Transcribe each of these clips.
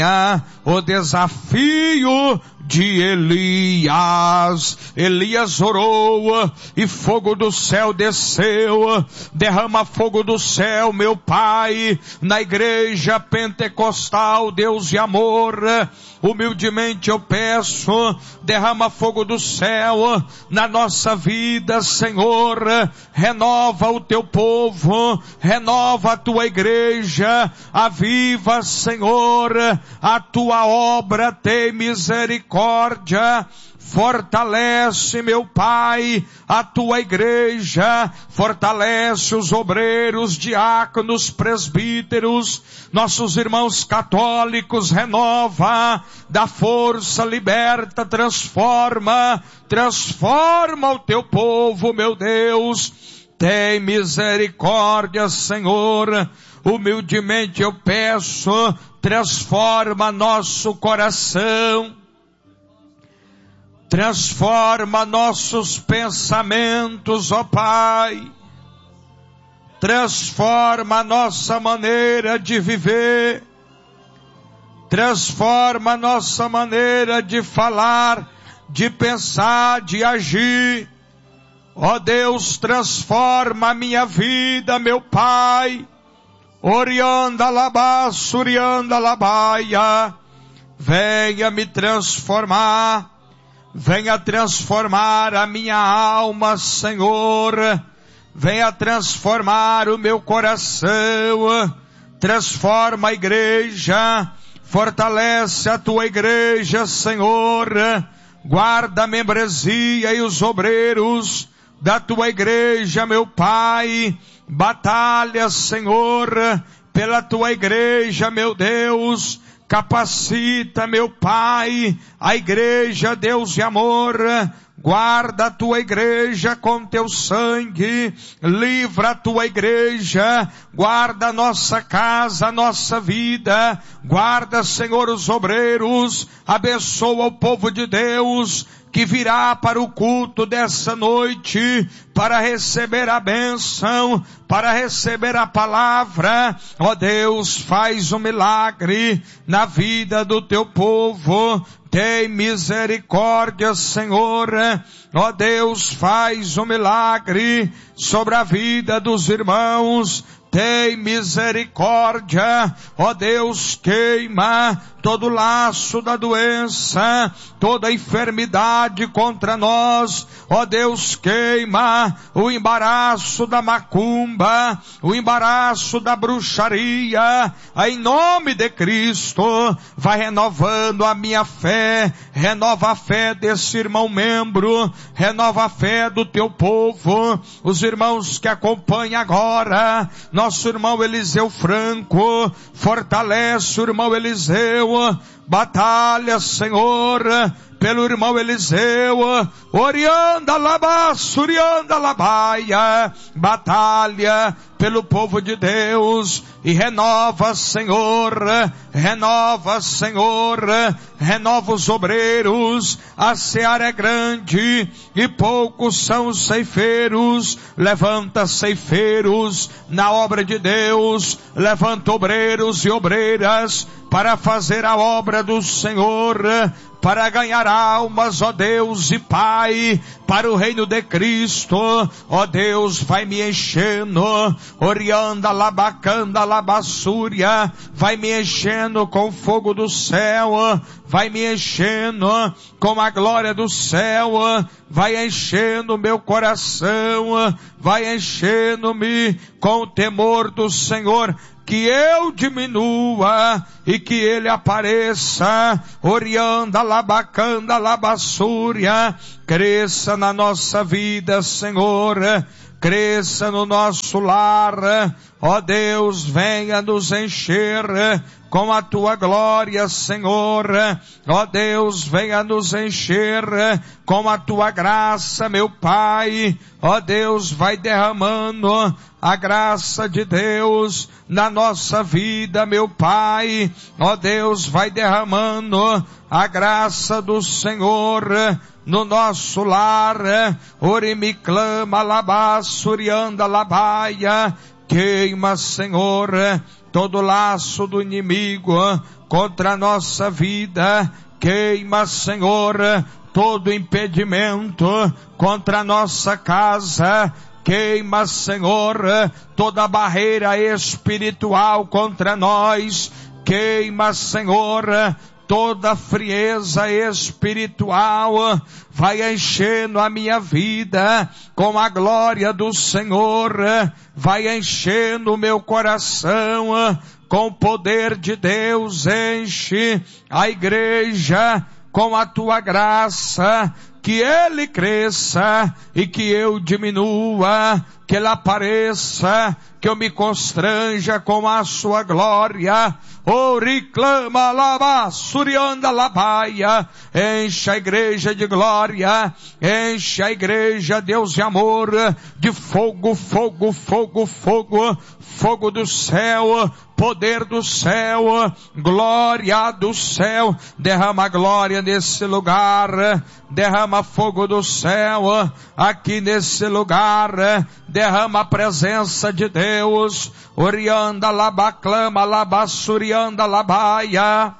o desafio de Elias. Elias orou e fogo do céu desceu. Derrama fogo do céu, meu Pai, na igreja pentecostal, Deus de amor. Humildemente eu peço, derrama fogo do céu na nossa vida, Senhor. Renova o teu povo, renova a tua igreja, aviva, Senhor, a tua obra, tem misericórdia. Fortalece, meu Pai, a tua igreja, fortalece os obreiros, diáconos, presbíteros, nossos irmãos católicos, renova, dá força, liberta, transforma o teu povo, meu Deus. Tem misericórdia, Senhor. Humildemente eu peço, transforma nosso coração. Transforma nossos pensamentos, ó Pai. Transforma a nossa maneira de viver. Transforma a nossa maneira de falar, de pensar, de agir. Ó Deus, transforma a minha vida, meu Pai. Orianda labá, surianda labaia. Venha me transformar. Venha transformar a minha alma, Senhor. Venha transformar o meu coração. Transforma a igreja. Fortalece a tua igreja, Senhor. Guarda a membresia e os obreiros da tua igreja, meu Pai. Batalha, Senhor, pela tua igreja, meu Deus. Capacita, meu Pai, a igreja, Deus de amor. Guarda a tua igreja com teu sangue, livra a tua igreja, guarda a nossa casa, a nossa vida, guarda, Senhor, os obreiros, abençoa o povo de Deus, que virá para o culto dessa noite, para receber a bênção, para receber a palavra. Ó Deus, faz um milagre na vida do teu povo. Tem misericórdia, Senhor. Ó Deus, faz um milagre sobre a vida dos irmãos. Tem misericórdia, ó Deus, queima todo laço da doença, toda enfermidade contra nós, ó Deus, queima o embaraço da macumba, o embaraço da bruxaria, em nome de Cristo. Vai renovando a minha fé, renova a fé desse irmão membro, renova a fé do teu povo, os irmãos que acompanham agora, nosso irmão Eliseu Franco, fortalece o irmão Eliseu, batalha, Senhor, pelo irmão Eliseu, orianda labá, surianda labaia, batalha pelo povo de Deus, e renova, Senhor, renova os obreiros. A seara é grande e poucos são os ceifeiros. Levanta ceifeiros na obra de Deus, levanta obreiros e obreiras para fazer a obra do Senhor, para ganhar almas, ó Deus e Pai, para o reino de Cristo. Ó Deus, vai me enchendo, orianda, labacanda, labassúria, vai me enchendo com o fogo do céu, vai me enchendo com a glória do céu, vai enchendo meu coração, vai enchendo-me com o temor do Senhor. Que eu diminua e que ele apareça. Orianda, labacanda, labassúria. Cresça na nossa vida, Senhor. Cresça no nosso lar. Ó Deus, venha nos encher com a tua glória, Senhor. Ó Deus, venha nos encher com a tua graça, meu Pai. Ó Deus, vai derramando a graça de Deus na nossa vida, meu Pai. Ó Deus, vai derramando a graça do Senhor no nosso lar. Orimi clama labá, surianda labaia. Queima, Senhor, todo laço do inimigo contra a nossa vida. Queima, Senhor, todo impedimento contra a nossa casa. Queima, Senhor, toda barreira espiritual contra nós. Queima, Senhor, toda frieza espiritual. Vai enchendo a minha vida com a glória do Senhor. Vai enchendo o meu coração com o poder de Deus. Enche a igreja com a tua graça. Que ele cresça e que eu diminua, que ele apareça, que eu me constranja com a sua glória. Reclama laba, surianda labaia. Enche a igreja de glória, enche a igreja, Deus de amor, de fogo, fogo, fogo, fogo, fogo do céu, poder do céu, glória do céu. Derrama glória nesse lugar, derrama fogo do céu aqui nesse lugar, derrama a presença de Deus. Orianda labaclama labassurianda labaia.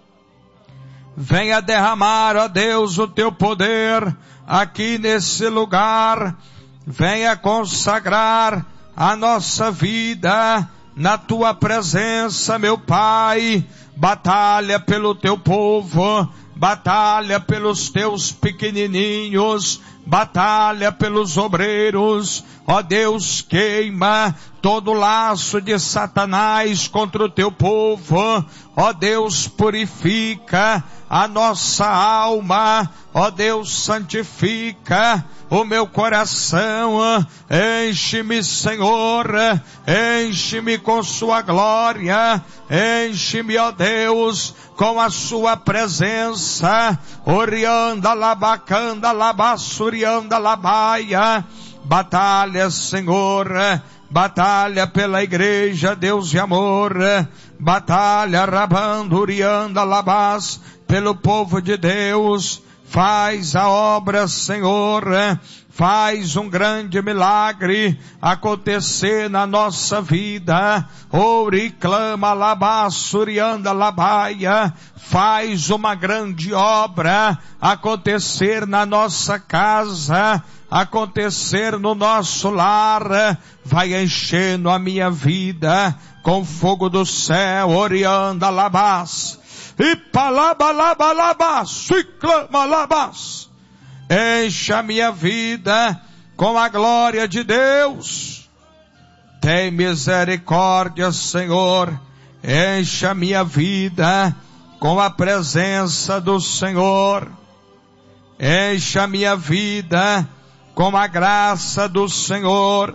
Venha derramar, ó Deus, o teu poder aqui nesse lugar. Venha consagrar a nossa vida na tua presença, meu Pai. Batalha pelo teu povo, batalha pelos teus pequenininhos, batalha pelos obreiros. Ó Deus, queima todo laço de Satanás contra o teu povo. Ó Deus, purifica a nossa alma. Ó Deus, santifica o meu coração. Enche-me, Senhor, enche-me com sua glória. Enche-me, ó Deus, com a sua presença. Orianda labacanda labassurianda labaia. Batalha, Senhor, batalha pela igreja, Deus de amor. Batalha, rabandurianda labas, pelo povo de Deus. Faz a obra, Senhor, faz um grande milagre acontecer na nossa vida. Oriclama labassurianda labaia. Faz uma grande obra acontecer na nossa casa, acontecer no nosso lar. Vai enchendo a minha vida com fogo do céu. Orianda labas. E palabalabas, ciclama labas. Enche a minha vida com a glória de Deus. Tem misericórdia, Senhor. Enche a minha vida com a presença do Senhor. Enche a minha vida com a graça do Senhor.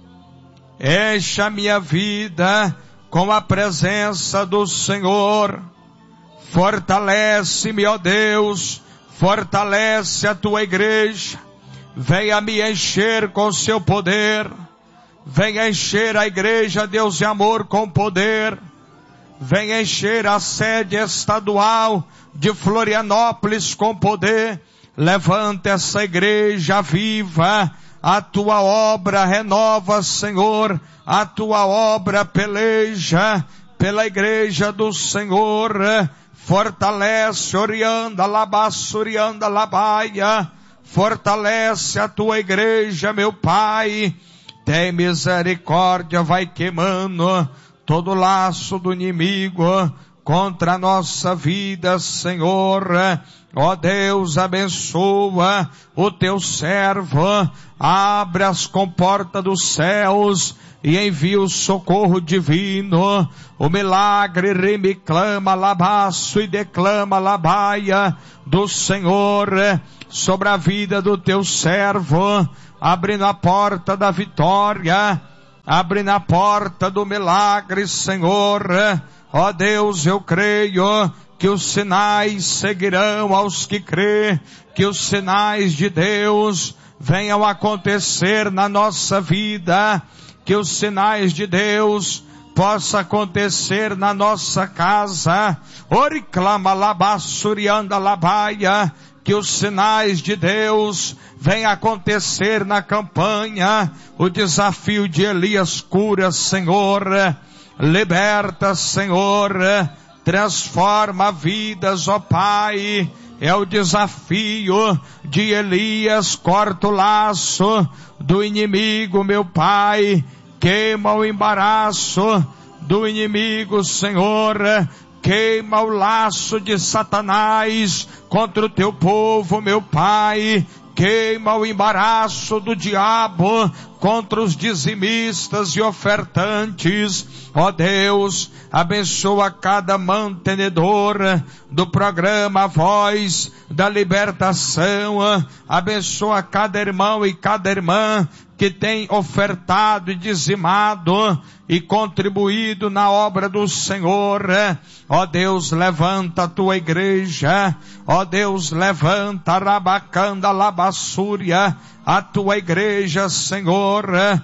Enche a minha vida com a presença do Senhor. Fortalece-me, ó Deus, fortalece a tua igreja. Venha me encher com seu poder. Venha encher a igreja, Deus de amor, com poder. Venha encher a sede estadual de Florianópolis com poder. Levanta essa igreja viva. A tua obra renova, Senhor. A tua obra peleja pela igreja do Senhor. Fortalece, orianda, labassurianda, labaia. Fortalece a tua igreja, meu Pai. Tem misericórdia, vai queimando todo laço do inimigo contra a nossa vida, Senhor. Ó Deus, abençoa o teu servo. Abre as comportas dos céus e envia o socorro divino. O milagre remiclama labaço e declama labaia do Senhor sobre a vida do teu servo, abrindo a porta da vitória, abrindo a porta do milagre, Senhor. Ó Deus, eu creio que os sinais seguirão aos que crê, que os sinais de Deus venham acontecer na nossa vida, que os sinais de Deus possa acontecer na nossa casa. Oriclama labassurianda labaia. Que os sinais de Deus venham acontecer na campanha. O desafio de Elias cura, Senhor. liberta, Senhor, transforma vidas, ó Pai. É o desafio de Elias, corta o laço do inimigo, meu Pai, queima o embaraço do inimigo, Senhor, queima o laço de Satanás contra o teu povo, meu Pai, queima o embaraço do diabo contra os dizimistas e ofertantes. Ó Deus, abençoa cada mantenedor do programa Voz da Libertação, abençoa cada irmão e cada irmã que tem ofertado e dizimado e contribuído na obra do Senhor. Ó Deus, levanta a tua igreja. Ó Deus, levanta Rabacanda Labassúria, a tua igreja, Senhor.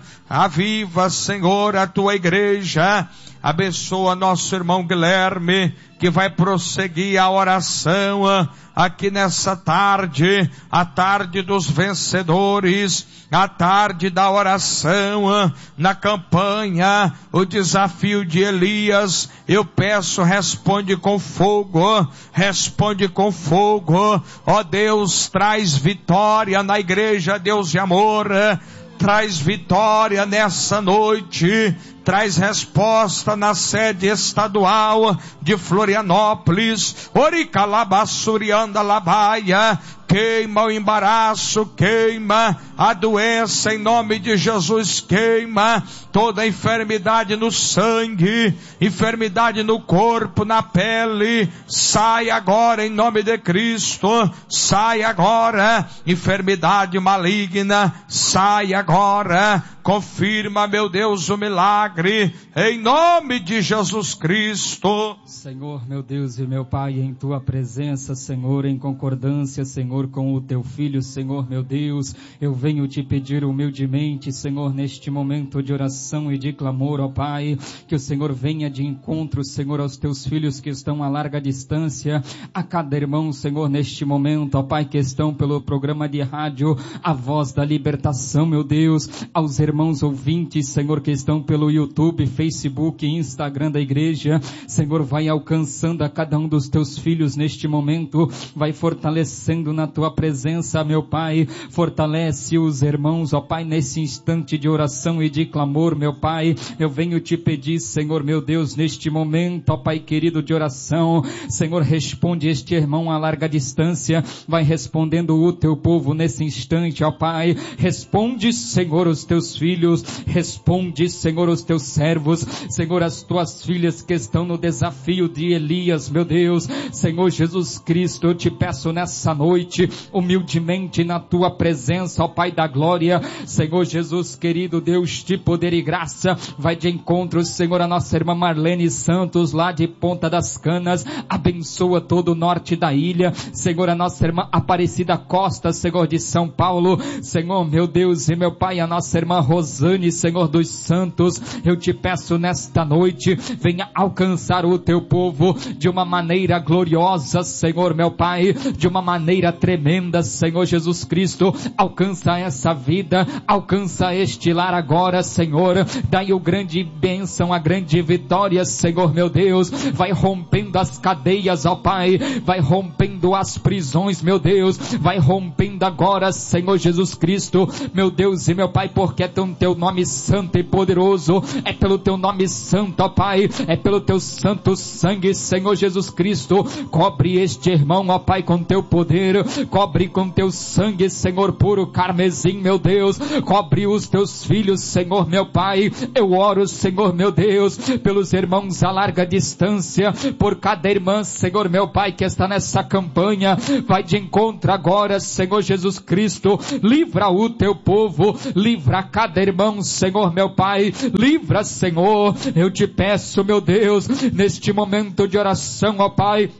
Aviva, Senhor, a tua igreja. Abençoa nosso irmão Guilherme, que vai prosseguir a oração aqui nessa tarde, a tarde dos vencedores, a tarde da oração, na campanha, o desafio de Elias. Eu peço, responde com fogo, responde com fogo. Ó Deus, traz vitória na igreja, Deus de amor, traz vitória nessa noite, traz resposta na sede estadual de Florianópolis. Oricalabassurianda Labaia, queima o embaraço, queima a doença em nome de Jesus, queima toda enfermidade no sangue, enfermidade no corpo, na pele, sai agora em nome de Cristo, sai agora, enfermidade maligna, sai agora, confirma, meu Deus, o milagre, em nome de Jesus Cristo. Senhor, meu Deus e meu Pai, em Tua presença, Senhor, em concordância, Senhor, com o Teu Filho, Senhor, meu Deus, eu venho te pedir humildemente, Senhor, neste momento de oração e de clamor, ó Pai, que o Senhor venha de encontro, Senhor, aos Teus filhos que estão a larga distância, a cada irmão, Senhor, neste momento, ó Pai, que estão pelo programa de rádio, a Voz da Libertação, meu Deus, aos irmãos ouvintes, Senhor, que estão pelo YouTube, Facebook e Instagram da igreja, Senhor, vai alcançando a cada um dos Teus filhos neste momento, vai fortalecendo na Tua presença, meu Pai, fortalece os irmãos, ó Pai, nesse instante de oração e de clamor, meu Pai, eu venho te pedir, Senhor, meu Deus, neste momento, ó Pai querido de oração, Senhor, responde este irmão a larga distância, vai respondendo o Teu povo nesse instante, ó Pai, responde, Senhor, os Teus filhos, responde, Senhor, os Teus servos, Senhor, as Tuas filhas que estão no desafio de Elias, meu Deus, Senhor Jesus Cristo, eu te peço nessa noite, humildemente na Tua presença, ó Pai da glória, Senhor Jesus querido, Deus de poder e graça, vai de encontro, Senhor, a nossa irmã Marlene Santos, lá de Ponta das Canas, abençoa todo o norte da ilha, Senhor, a nossa irmã Aparecida Costa, Senhor, de São Paulo, Senhor, meu Deus e meu Pai, a nossa irmã Rosane, Senhor dos Santos, eu te peço nesta noite, venha alcançar o Teu povo de uma maneira gloriosa, Senhor, meu Pai, de uma maneira tremenda, Senhor Jesus Cristo, alcança essa vida, alcança este lar agora, Senhor, dai o grande bênção, a grande vitória, Senhor, meu Deus, vai rompendo as cadeias, ó Pai, vai rompendo as prisões, meu Deus, vai rompendo agora, Senhor Jesus Cristo, meu Deus e meu Pai, porque é Teu nome santo e poderoso, é pelo Teu nome santo, ó Pai, é pelo Teu santo sangue, Senhor Jesus Cristo, cobre este irmão, ó Pai, com Teu poder, cobre com Teu sangue, Senhor, puro carmesim, meu Deus, cobre os Teus filhos, Senhor, meu Pai, eu oro, Senhor, meu Deus, pelos irmãos a larga distância, por cada irmã, Senhor, meu Pai, que está nessa campanha, vai de encontro agora, Senhor Jesus Cristo, livra o Teu povo, livra cada irmão, Senhor, meu Pai, livra, Senhor, eu te peço, meu Deus, neste momento de oração, ó Pai,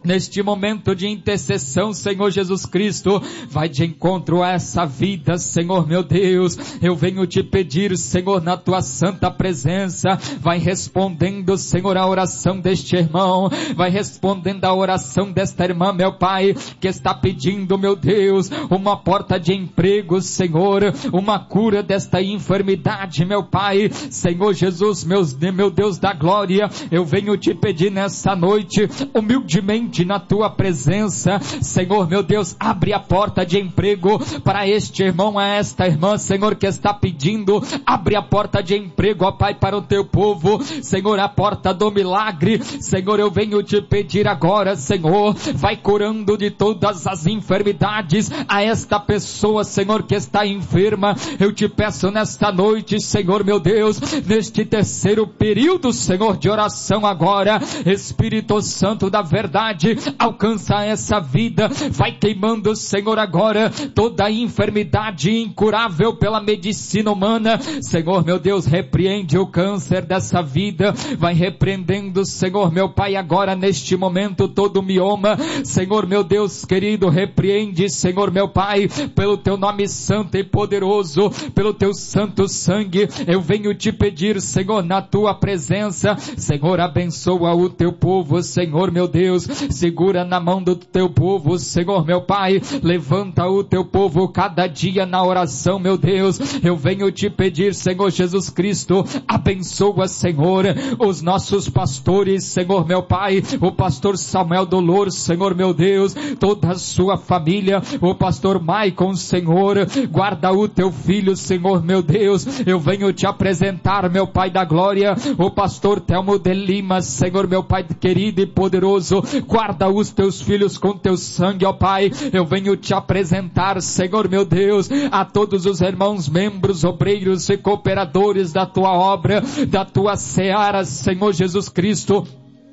neste momento de intercessão, Senhor Jesus Cristo, vai de encontro a essa vida, Senhor meu Deus. Eu venho te pedir, Senhor, na tua santa presença, vai respondendo, Senhor, a oração deste irmão, vai respondendo a oração desta irmã, meu Pai, que está pedindo, meu Deus, uma porta de emprego, Senhor, uma cura desta enfermidade, meu Pai. Senhor Jesus, meu Deus da glória, eu venho te pedir nessa noite, humildemente, na tua presença, Senhor meu Deus, abre a porta de emprego para este irmão, a esta irmã, Senhor, que está pedindo, abre a porta de emprego, ó Pai, para o teu povo, Senhor, a porta do milagre, Senhor, eu venho te pedir agora, Senhor, vai curando de todas as enfermidades a esta pessoa, Senhor, que está enferma. Eu te peço nesta noite, Senhor meu Deus, neste terceiro período, Senhor, de oração agora, Espírito Santo da verdade, alcança essa vida, vai queimando, Senhor, agora toda a enfermidade incurável pela medicina humana, Senhor meu Deus, repreende o câncer dessa vida, vai repreendendo, Senhor meu Pai, agora neste momento todo mioma, Senhor meu Deus querido, repreende, Senhor meu Pai, pelo teu nome santo e poderoso, pelo teu santo sangue, eu venho te pedir, Senhor, na tua presença, Senhor, abençoa o teu povo, Senhor meu Deus, segura na mão do teu povo, Senhor meu Pai, levanta o teu povo cada dia na oração, meu Deus, eu venho te pedir, Senhor Jesus Cristo, abençoa, Senhor, os nossos pastores, Senhor meu Pai, o pastor Samuel Dolor, Senhor meu Deus, toda a sua família, o pastor Maicon, Senhor, guarda o teu filho, Senhor meu Deus, eu venho te apresentar, meu Pai da glória, o pastor Telmo de Lima, Senhor meu Pai querido e poderoso, guarda os teus filhos com teu sangue, ó Pai, eu venho te apresentar, Senhor meu Deus, a todos os irmãos, membros, obreiros e cooperadores da tua obra, da tua seara, Senhor Jesus Cristo.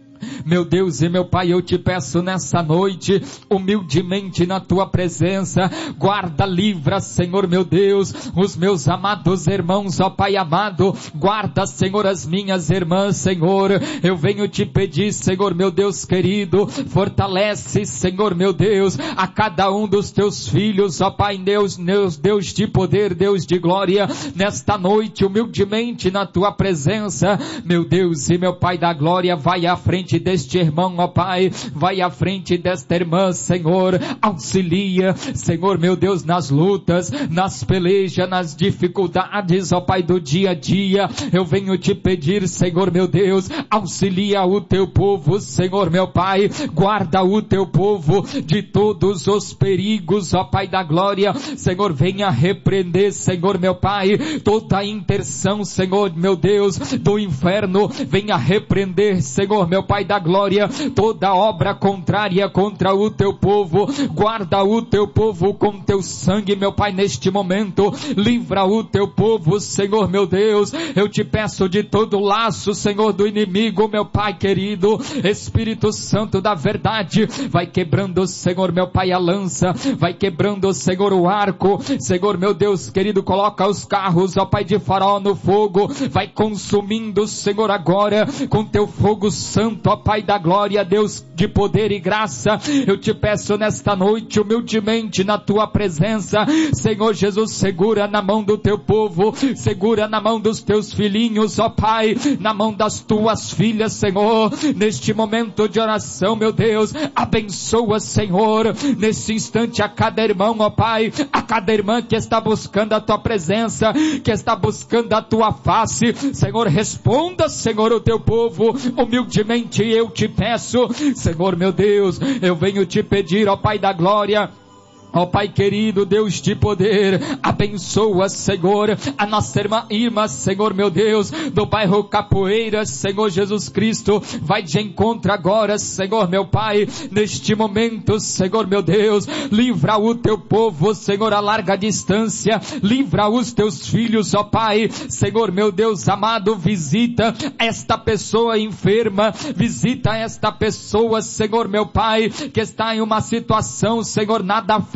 Meu Deus e meu Pai, eu te peço nessa noite, humildemente na tua presença, guarda, livra, Senhor meu Deus, os meus amados irmãos, ó Pai amado, guarda, Senhor, as minhas irmãs, Senhor, eu venho te pedir, Senhor meu Deus querido, fortalece, Senhor meu Deus, a cada um dos teus filhos, ó Pai Deus, Deus de poder, Deus de glória, nesta noite, humildemente na tua presença, meu Deus e meu Pai da glória, vai à frente deste irmão, ó Pai, vai à frente desta irmã, Senhor, auxilia, Senhor meu Deus, nas lutas, nas pelejas, nas dificuldades, ó Pai, do dia a dia, eu venho te pedir, Senhor meu Deus, auxilia o teu povo, Senhor meu Pai, guarda o teu povo de todos os perigos, ó Pai da glória, Senhor, venha repreender, Senhor meu Pai, toda a intenção, Senhor meu Deus, do inferno, venha repreender, Senhor meu Pai da glória, toda obra contrária contra o teu povo, guarda o teu povo com teu sangue, meu Pai, neste momento, livra o teu povo, Senhor meu Deus, eu te peço de todo laço, Senhor, do inimigo, meu Pai querido, Espírito Santo da verdade, vai quebrando, Senhor meu Pai, a lança, vai quebrando, Senhor, o arco, Senhor meu Deus querido, coloca os carros, ó Pai, de Faraó no fogo, vai consumindo, Senhor, agora, com teu fogo santo, ó Pai da glória, Deus de poder e graça, eu te peço nesta noite, humildemente na tua presença, Senhor Jesus, segura na mão do teu povo, segura na mão dos teus filhinhos, ó Pai, na mão das tuas filhas, Senhor, neste momento de oração, meu Deus, abençoa, Senhor, nesse instante a cada irmão, ó Pai, a cada irmã que está buscando a tua presença, que está buscando a tua face, Senhor, responda, Senhor, o teu povo, humildemente eu te peço, Senhor meu Deus, eu venho te pedir, ó Pai da glória, ó Pai querido, Deus de poder, abençoa, Senhor, a nossa irmã, Senhor meu Deus, do bairro Capoeira, Senhor Jesus Cristo, vai de encontro agora, Senhor meu Pai, neste momento, Senhor meu Deus, livra o teu povo, Senhor, a larga distância, livra os teus filhos, ó Pai, Senhor meu Deus amado, visita esta pessoa enferma, visita esta pessoa, Senhor meu Pai, que está em uma situação, Senhor, nada fácil,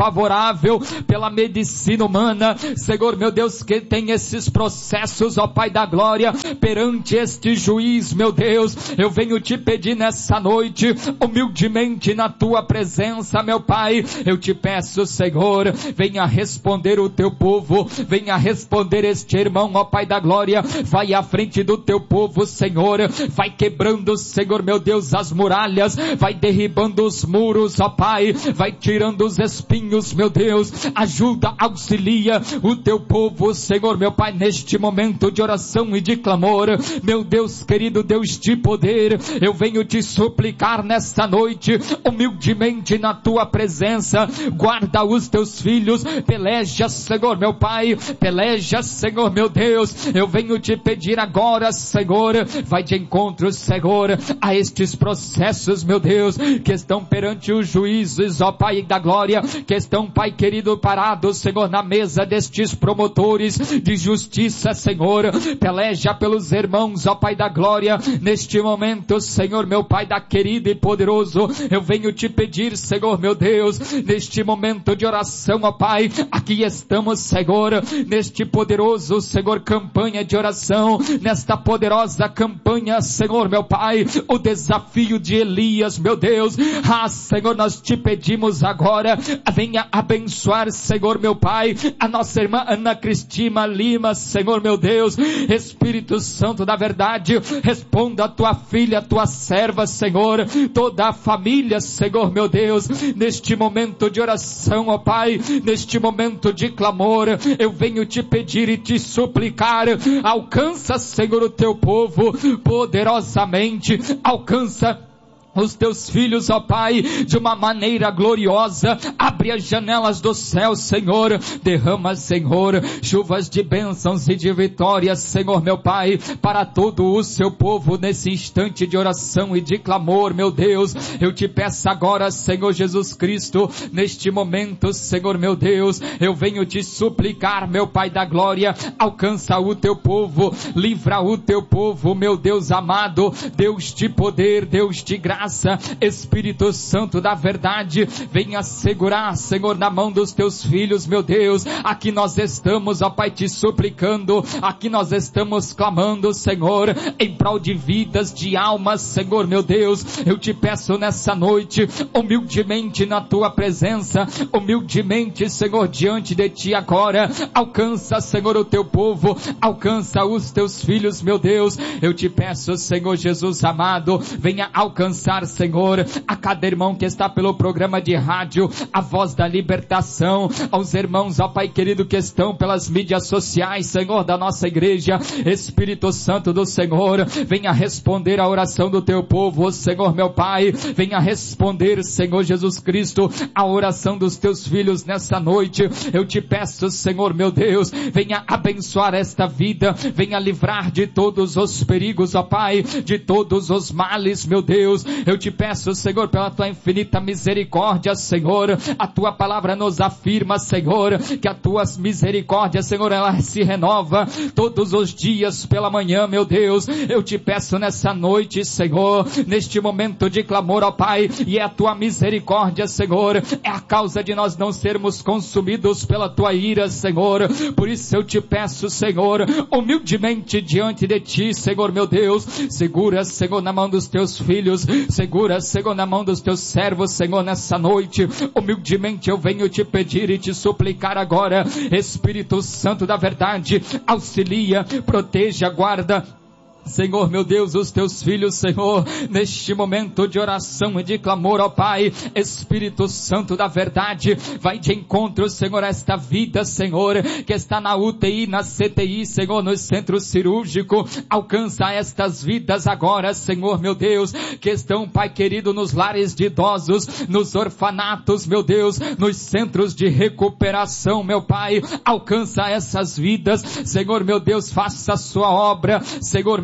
favorável pela medicina humana, Senhor meu Deus, que tem esses processos, ó Pai da glória, perante este juiz, meu Deus, eu venho te pedir nessa noite, humildemente na tua presença, meu Pai, eu te peço, Senhor, venha responder o teu povo, venha responder este irmão, ó Pai da glória, vai à frente do teu povo, Senhor, vai quebrando, Senhor meu Deus, as muralhas, vai derribando os muros, ó Pai, vai tirando os espinhos, meu Deus, ajuda, auxilia o teu povo, Senhor meu Pai, neste momento de oração e de clamor, meu Deus querido, Deus de poder, eu venho te suplicar nesta noite, humildemente na tua presença, guarda os teus filhos, peleja, Senhor meu Pai, peleja, Senhor meu Deus, eu venho te pedir agora, Senhor, vai de encontro, Senhor, a estes processos, meu Deus, que estão perante os juízes, ó Pai da glória, que estão, Pai querido, parados, Senhor, na mesa destes promotores de justiça, Senhor, peleja pelos irmãos, ó Pai da glória, neste momento, Senhor, meu Pai da querido e poderoso, eu venho te pedir, Senhor, meu Deus, neste momento de oração, ó Pai, aqui estamos, Senhor, neste poderoso, Senhor, campanha de oração, nesta poderosa campanha, Senhor, meu Pai, o desafio de Elias, meu Deus, Senhor, nós te pedimos agora, venha abençoar, Senhor, meu Pai, a nossa irmã Ana Cristina Lima, Senhor, meu Deus, Espírito Santo da verdade, responda a tua filha, a tua serva, Senhor, toda a família, Senhor, meu Deus, neste momento de oração, ó Pai, neste momento de clamor, eu venho te pedir e te suplicar, alcança, Senhor, o teu povo, poderosamente, alcança os teus filhos, ó Pai, de uma maneira gloriosa, abre as janelas do céu, Senhor, derrama, Senhor, chuvas de bênçãos e de vitórias, Senhor, meu Pai, para todo o seu povo, nesse instante de oração e de clamor, meu Deus, eu te peço agora, Senhor Jesus Cristo, neste momento, Senhor, meu Deus, eu venho te suplicar, meu Pai da glória, alcança o teu povo, livra o teu povo, meu Deus amado, Deus de poder, Deus de graça, Espírito Santo da verdade, venha segurar, Senhor, na mão dos teus filhos, meu Deus, aqui nós estamos, ó Pai, te suplicando, aqui nós estamos clamando, Senhor, em prol de vidas, de almas, Senhor, meu Deus, eu te peço nessa noite, humildemente na tua presença, humildemente, Senhor, diante de ti agora, alcança, Senhor, o teu povo, alcança os teus filhos, meu Deus, eu te peço, Senhor Jesus amado, venha alcançar, Senhor, a cada irmão que está pelo programa de rádio, a voz da libertação, aos irmãos, ó Pai querido, que estão pelas mídias sociais, Senhor, da nossa igreja, Espírito Santo do Senhor, venha responder a oração do teu povo, Senhor, meu Pai, venha responder, Senhor Jesus Cristo, a oração dos teus filhos nessa noite, eu te peço, Senhor, meu Deus, venha abençoar esta vida, venha livrar de todos os perigos, ó Pai, de todos os males, meu Deus, eu te peço, Senhor, pela tua infinita misericórdia, Senhor, a tua palavra nos afirma, Senhor, que a tua misericórdia, Senhor, ela se renova todos os dias pela manhã, meu Deus, eu te peço nessa noite, Senhor, neste momento de clamor, ó Pai, e é a tua misericórdia, Senhor, é a causa de nós não sermos consumidos pela tua ira, Senhor, por isso eu te peço, Senhor, humildemente diante de ti, Senhor, meu Deus, segura, Senhor, na mão dos teus filhos, segura, Senhor, na mão dos teus servos, Senhor, nessa noite, humildemente eu venho te pedir e te suplicar agora, Espírito Santo da verdade, auxilia, proteja, guarda, Senhor, meu Deus, os teus filhos, Senhor, neste momento de oração e de clamor, ó Pai, Espírito Santo da verdade, vai de encontro, Senhor, a esta vida, Senhor, que está na UTI, na CTI, Senhor, no centro cirúrgico, alcança estas vidas agora, Senhor, meu Deus, que estão, Pai querido, nos lares de idosos, nos orfanatos, meu Deus, nos centros de recuperação, meu Pai, alcança essas vidas, Senhor, meu Deus, faça a sua obra, Senhor, meu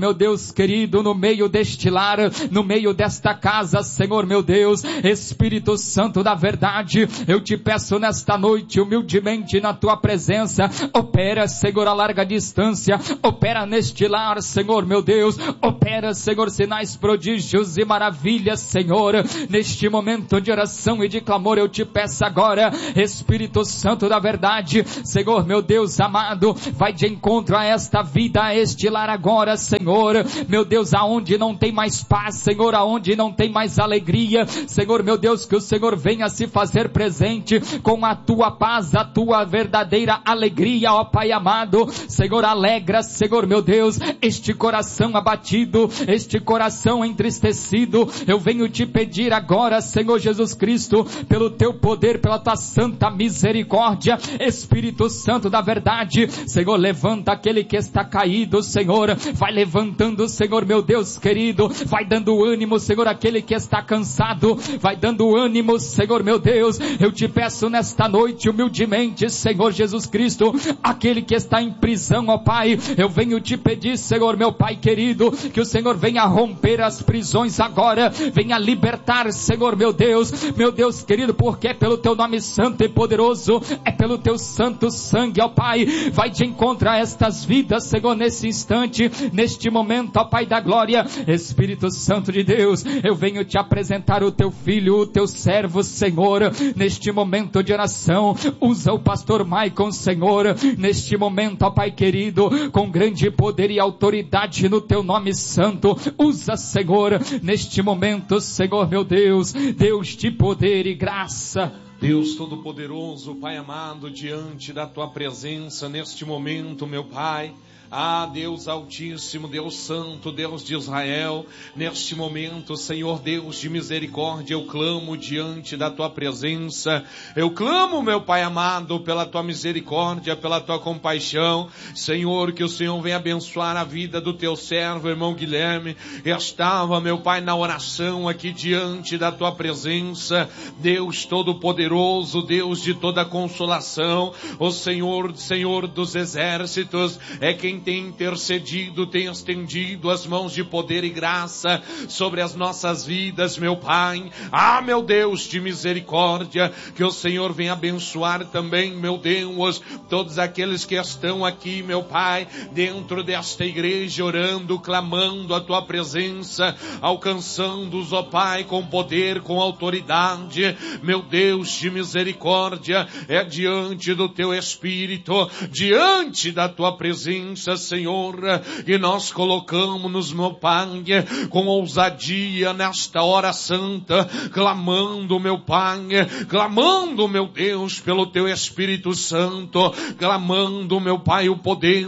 meu Deus querido, no meio deste lar, no meio desta casa, Senhor meu Deus, Espírito Santo da verdade, eu te peço nesta noite, humildemente na tua presença, opera, Senhor, a larga distância, opera neste lar, Senhor meu Deus, opera, Senhor, sinais, prodígios e maravilhas, Senhor, neste momento de oração e de clamor, eu te peço agora, Espírito Santo da verdade, Senhor meu Deus amado, vai de encontro a esta vida, a este lar agora, Senhor, meu Deus, aonde não tem mais paz, Senhor, aonde não tem mais alegria, Senhor meu Deus, que o Senhor venha se fazer presente com a tua paz, a tua verdadeira alegria, ó Pai amado, Senhor, alegra, Senhor meu Deus, este coração abatido, este coração entristecido, eu venho te pedir agora, Senhor Jesus Cristo, pelo teu poder, pela tua santa misericórdia, Espírito Santo da verdade, Senhor, levanta aquele que está caído, Senhor, vai levantando, Senhor meu Deus querido, vai dando ânimo, Senhor, aquele que está cansado, vai dando ânimo, Senhor meu Deus, eu te peço nesta noite, humildemente, Senhor Jesus Cristo, aquele que está em prisão, ó Pai, eu venho te pedir, Senhor meu Pai querido, que o Senhor venha romper as prisões agora, venha libertar, Senhor meu Deus querido, porque é pelo teu nome santo e poderoso, é pelo teu santo sangue, ó Pai, vai de encontro a estas vidas, Senhor, nesse instante, neste momento, ó Pai da glória, Espírito Santo de Deus, eu venho te apresentar o teu filho, o teu servo, Senhor, neste momento de oração, usa o pastor Maicon, Senhor, neste momento, ó Pai querido, com grande poder e autoridade no teu nome santo, usa, Senhor, neste momento, Senhor meu Deus, Deus de poder e graça. Deus Todo-Poderoso, Pai amado, diante da Tua presença neste momento, meu Pai, Deus Altíssimo, Deus Santo, Deus de Israel, neste momento, Senhor Deus de misericórdia, eu clamo diante da Tua presença, eu clamo, meu Pai amado, pela Tua misericórdia, pela Tua compaixão, Senhor, que o Senhor venha abençoar a vida do Teu servo, irmão Guilherme, estava, meu Pai, na oração aqui diante da Tua presença, Deus Todo-Poderoso, Deus de toda consolação, o Senhor dos exércitos, é quem tem intercedido, tem estendido as mãos de poder e graça sobre as nossas vidas, meu Pai. Meu Deus de misericórdia, que o Senhor venha abençoar também, meu Deus, todos aqueles que estão aqui, meu Pai, dentro desta igreja, orando, clamando a Tua presença, alcançando-os, ó Pai, com poder, com autoridade, meu Deus de misericórdia, é diante do Teu Espírito, diante da Tua presença, Senhor, e nós colocamos-nos, meu Pai, com ousadia nesta hora santa, clamando, meu Pai, clamando, meu Deus, pelo Teu Espírito Santo, clamando, meu Pai, o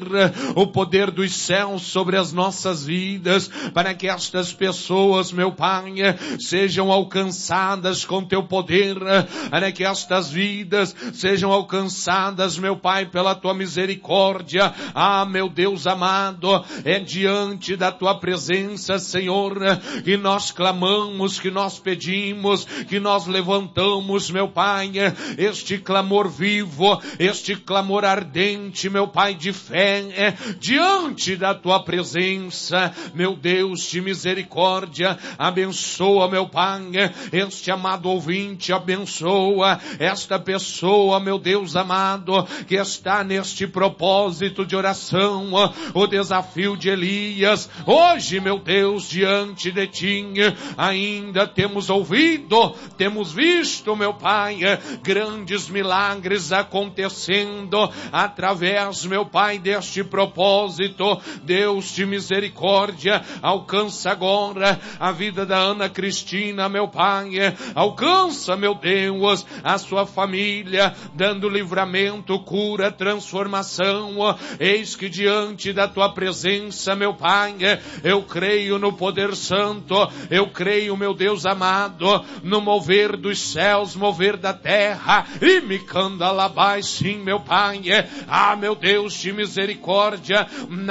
poder dos céus sobre as nossas vidas, para que estas pessoas, meu Pai, sejam alcançadas com Teu poder, para que estas vidas sejam alcançadas, meu Pai, pela Tua misericórdia. Meu Deus amado, é diante da Tua presença, Senhor, que nós clamamos, que nós pedimos, que nós levantamos, meu Pai, este clamor vivo, este clamor ardente, meu Pai, de fé, diante da Tua presença, meu Deus de misericórdia, abençoa, meu Pai, este amado ouvinte, abençoa esta pessoa, meu Deus amado, que está neste propósito de oração, o desafio de Elias. Hoje, meu Deus, diante de Ti, ainda temos ouvido, temos visto, meu Pai, grandes milagres acontecendo através, meu Pai, deste propósito. Deus de misericórdia, alcança agora a vida da Ana Cristina, meu Pai, alcança, meu Deus, a sua família, dando livramento, cura, transformação. Eis que diante da Tua presença, meu Pai, eu creio no poder santo, eu creio, meu Deus amado, no mover dos céus, mover da terra, e me candalabai, sim, meu Pai, meu Deus de misericórdia,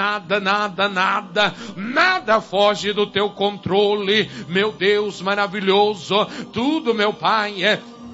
nada foge do Teu controle, meu Deus maravilhoso, tudo, meu Pai,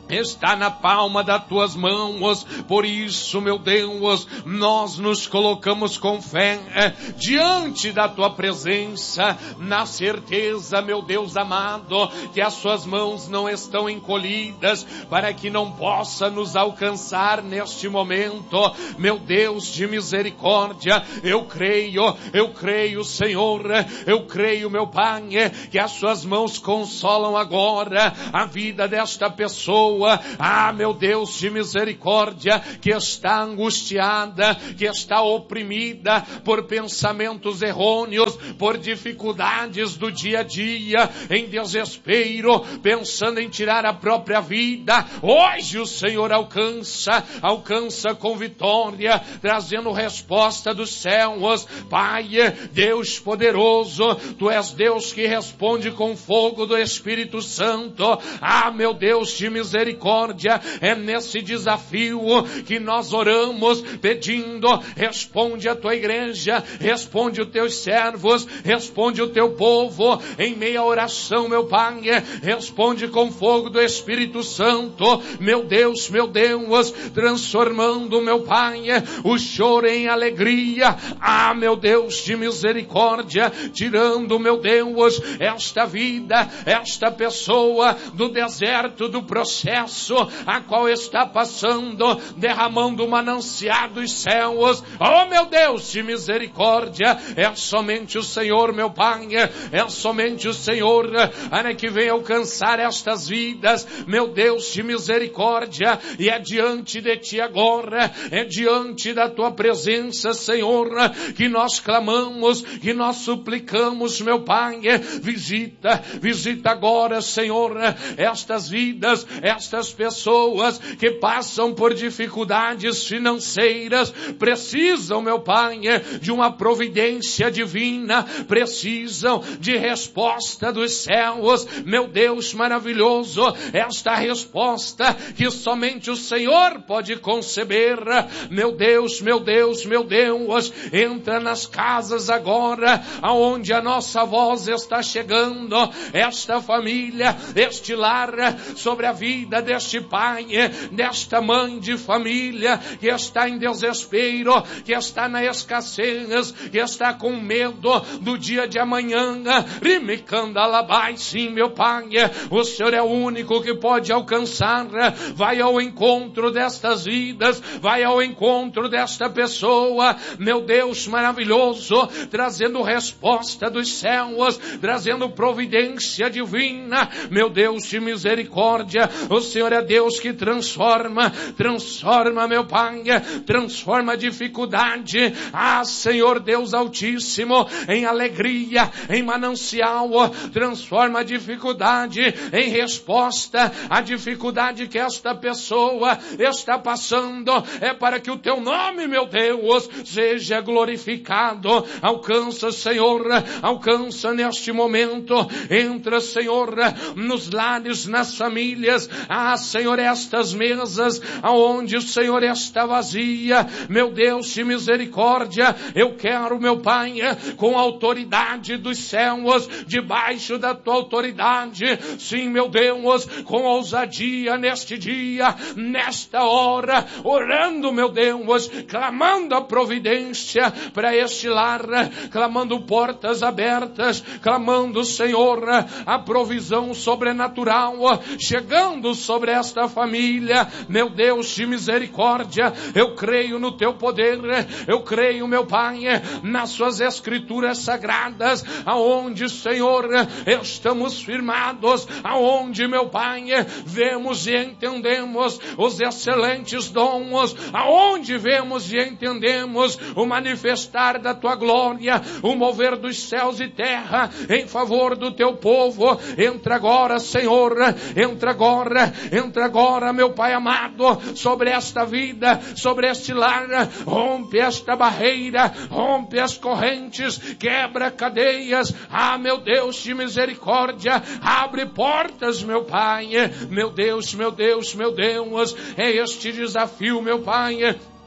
está na palma das tuas mãos. Por isso, meu Deus, nós nos colocamos com fé diante da tua presença, na certeza, meu Deus amado, que as suas mãos não estão encolhidas para que não possa nos alcançar neste momento. Meu Deus de misericórdia, eu creio, Senhor, eu creio, meu Pai, que as suas mãos consolam agora a vida desta pessoa. Meu Deus de misericórdia, que está angustiada, que está oprimida por pensamentos errôneos, por dificuldades do dia a dia, em desespero, pensando em tirar a própria vida. Hoje o Senhor alcança com vitória, trazendo resposta dos céus. Pai, Deus poderoso, tu és Deus que responde com fogo do Espírito Santo. Meu Deus de misericórdia, é nesse desafio que nós oramos pedindo: responde a tua igreja, responde os teus servos, responde o teu povo em meia oração, meu Pai, responde com fogo do Espírito Santo, meu Deus, transformando, meu Pai, o choro em alegria. Meu Deus de misericórdia, tirando, meu Deus, esta vida, esta pessoa do deserto do processo a qual está passando, derramando o manancial dos céus. Meu Deus de misericórdia, é somente o Senhor, meu Pai, é somente o Senhor que vem alcançar estas vidas, meu Deus de misericórdia. E é diante de ti agora, é diante da tua presença, Senhor, que nós clamamos, que nós suplicamos, meu Pai. Visita agora, Senhor, estas vidas, estas pessoas que passam por dificuldades financeiras, precisam, meu Pai, de uma providência divina, precisam de resposta dos céus, meu Deus maravilhoso, esta resposta que somente o Senhor pode conceber. Meu Deus, entra nas casas agora, aonde a nossa voz está chegando, esta família, este lar, sobre a vida deste pai, desta mãe de família, que está em desespero, que está na escassez, que está com medo do dia de amanhã. Sim, meu Pai, o Senhor é o único que pode alcançar. Vai ao encontro destas vidas, vai ao encontro desta pessoa, meu Deus maravilhoso, trazendo resposta dos céus, trazendo providência divina. Meu Deus de misericórdia, o Senhor é Deus que transforma, meu Pai, transforma a dificuldade, Senhor Deus Altíssimo, em alegria, em manancial, transforma a dificuldade em resposta. A dificuldade que esta pessoa está passando é para que o teu nome, meu Deus, seja glorificado. Alcança, Senhor, alcança neste momento, entra, Senhor, nos lares, nas famílias, Senhor, estas mesas aonde o Senhor está vazia, meu Deus de misericórdia, eu quero, meu Pai, com a autoridade dos céus, debaixo da tua autoridade, sim, meu Deus, com ousadia neste dia, nesta hora, orando, meu Deus, clamando a providência para este lar, clamando portas abertas, clamando, Senhor, a provisão sobrenatural, chegando sobre esta família, meu Deus de misericórdia. Eu creio no teu poder, eu creio, meu Pai, nas suas escrituras sagradas, aonde, Senhor, estamos firmados, aonde, meu Pai, vemos e entendemos os excelentes dons, aonde vemos e entendemos o manifestar da tua glória, o mover dos céus e terra em favor do teu povo. Entra agora, Senhor, entra agora, meu Pai amado, sobre esta vida, sobre este lar, rompe esta barreira, rompe as correntes, quebra cadeias, meu Deus de misericórdia, abre portas, meu Pai, meu Deus, é este desafio, meu Pai,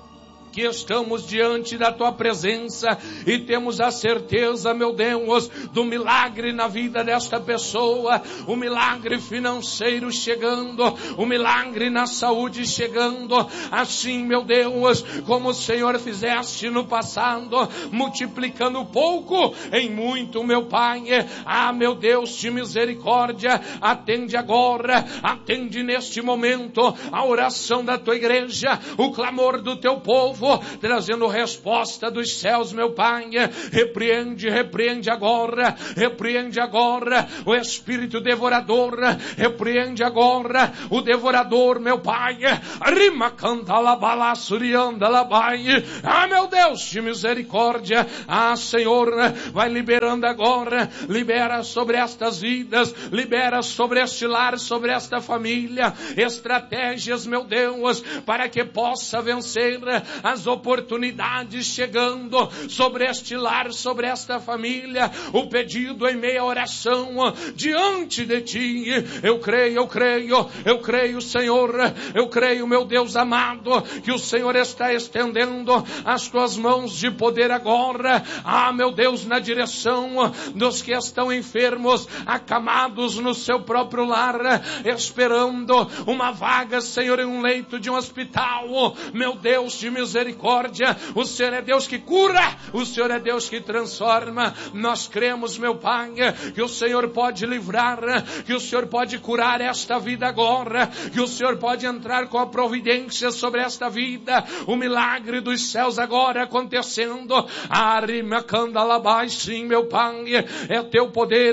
que estamos diante da tua presença e temos a certeza, meu Deus, do milagre na vida desta pessoa, o milagre financeiro chegando, o milagre na saúde chegando, assim, meu Deus, como o Senhor fizeste no passado, multiplicando pouco em muito, meu Pai. Meu Deus de misericórdia, atende agora, atende neste momento a oração da tua igreja, o clamor do teu povo, trazendo resposta dos céus, meu Pai. Repreende agora o espírito devorador, repreende agora o devorador, meu Pai. Rima canta la bala surianda la bai. Meu Deus de misericórdia, Senhor, vai liberando agora, libera sobre estas vidas, libera sobre este lar, sobre esta família, estratégias, meu Deus, para que possa vencer as oportunidades chegando sobre este lar, sobre esta família, o pedido em meia oração diante de ti. Eu creio, Senhor, eu creio, meu Deus amado, que o Senhor está estendendo as tuas mãos de poder agora, meu Deus, na direção dos que estão enfermos, acamados no seu próprio lar, esperando uma vaga, Senhor, em um leito de um hospital. Meu Deus de misericórdia, o Senhor é Deus que cura, o Senhor é Deus que transforma. Nós cremos, meu Pai, que o Senhor pode livrar, que o Senhor pode curar esta vida agora, que o Senhor pode entrar com a providência sobre esta vida, o milagre dos céus agora acontecendo. Sim, meu Pai, é teu poder,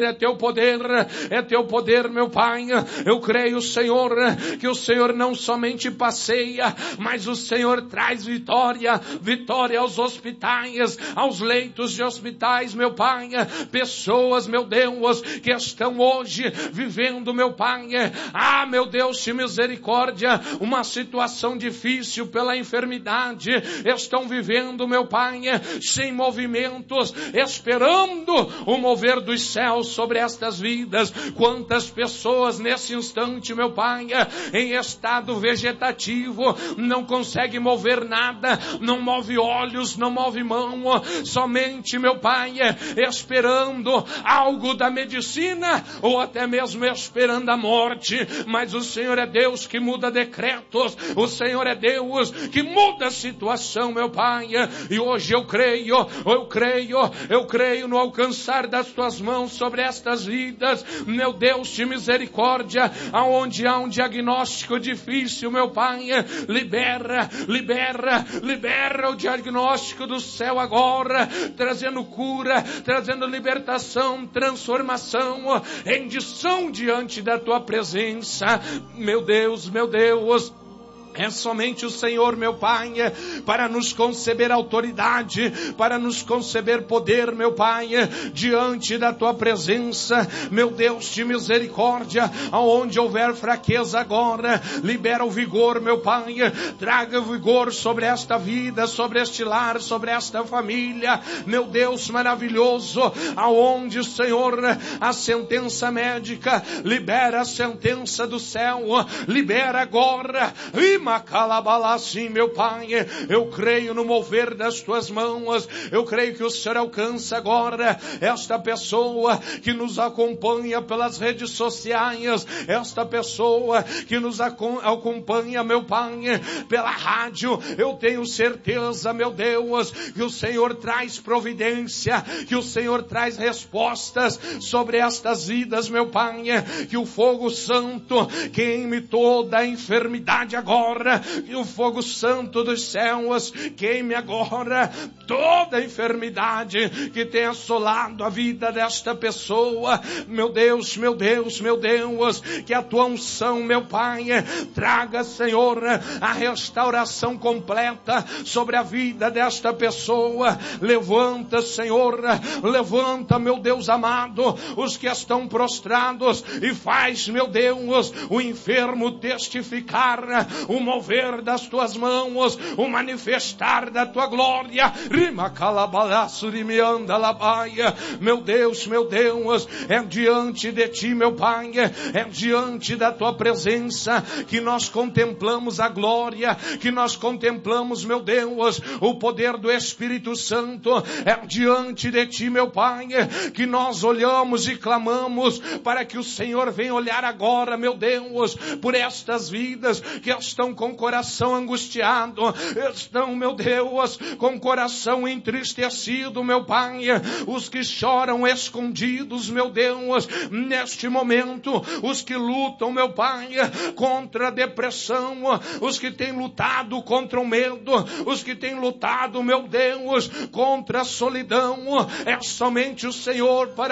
meu Pai. Eu creio, Senhor, que o Senhor não somente passeia, mas o Senhor traz vitória aos hospitais, aos leitos de hospitais, meu Pai. Pessoas, meu Deus, que estão hoje vivendo, meu Pai, meu Deus de misericórdia, uma situação difícil pela enfermidade, estão vivendo, meu Pai, sem movimentos, esperando o mover dos céus sobre estas vidas. Quantas pessoas nesse instante, meu Pai, em estado vegetativo, não consegue mover nada, não move olhos, não move mão, somente, meu Pai, esperando algo da medicina, ou até mesmo esperando a morte. Mas o Senhor é Deus que muda decretos, o Senhor é Deus que muda a situação, meu Pai. E hoje eu creio no alcançar das tuas mãos sobre estas vidas, meu Deus de misericórdia. Aonde há um diagnóstico difícil, meu Pai, libera o diagnóstico do céu agora, trazendo cura, trazendo libertação, transformação, rendição diante da tua presença. Meu Deus, é somente o Senhor, meu Pai, para nos conceber autoridade, para nos conceber poder, meu Pai, diante da tua presença. Meu Deus de misericórdia, aonde houver fraqueza agora, libera o vigor, meu Pai, traga vigor sobre esta vida, sobre este lar, sobre esta família. Meu Deus maravilhoso, aonde, Senhor, a sentença médica, libera a sentença do céu, libera agora, sim, meu Pai, eu creio no mover das tuas mãos, eu creio que o Senhor alcança agora esta pessoa que nos acompanha pelas redes sociais, esta pessoa que nos acompanha, meu Pai, pela rádio. Eu tenho certeza, meu Deus, que o Senhor traz providência, que o Senhor traz respostas sobre estas vidas, meu Pai, que o fogo santo queime toda a enfermidade agora, que o fogo santo dos céus queime agora toda a enfermidade que tem assolado a vida desta pessoa. Meu Deus, que a tua unção, meu Pai, traga, Senhor, a restauração completa sobre a vida desta pessoa. Levanta, Senhor, meu Deus amado, os que estão prostrados, e faz, meu Deus, o enfermo testificar, o o mover das tuas mãos, o manifestar da tua glória. Meu Deus, é diante de ti, meu Pai, é diante da tua presença que nós contemplamos a glória, que nós contemplamos, meu Deus, o poder do Espírito Santo. É diante de ti, meu Pai, que nós olhamos e clamamos para que o Senhor venha olhar agora, meu Deus, por estas vidas que estão com o coração angustiado, estão, meu Deus, com o coração entristecido, meu Pai, os que choram escondidos, meu Deus, neste momento, os que lutam, meu Pai, contra a depressão, os que têm lutado contra o medo, os que têm lutado, meu Deus, contra a solidão. É somente o Senhor para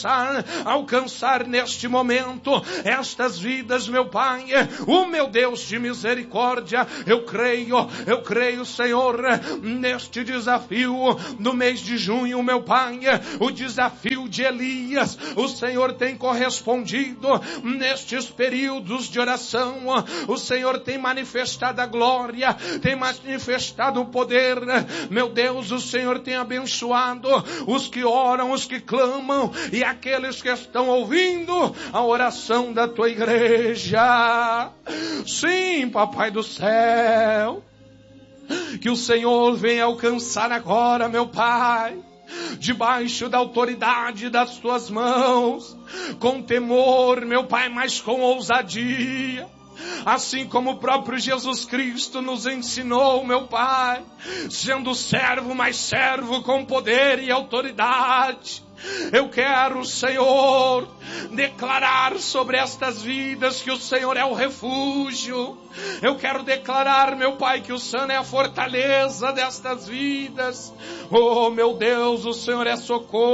alcançar neste momento estas vidas, meu Pai. O meu Deus de misericórdia, eu creio, Senhor, neste desafio no mês de junho, meu Pai, o desafio de Elias, o Senhor tem correspondido nestes períodos de oração. O Senhor tem manifestado a glória, tem manifestado o poder. Meu Deus, o Senhor tem abençoado os que oram, os que clamam e aqueles que estão ouvindo a oração da tua igreja. Sim, Papai do céu, que o Senhor venha alcançar agora, meu Pai, debaixo da autoridade das tuas mãos, com temor, meu Pai, mas com ousadia, assim como o próprio Jesus Cristo nos ensinou, meu Pai, sendo servo, mas servo com poder e autoridade. Eu quero, Senhor, declarar sobre estas vidas que o Senhor é o refúgio. Eu quero declarar, meu Pai, que o Senhor é a fortaleza destas vidas. Oh, meu Deus, o Senhor é socorro.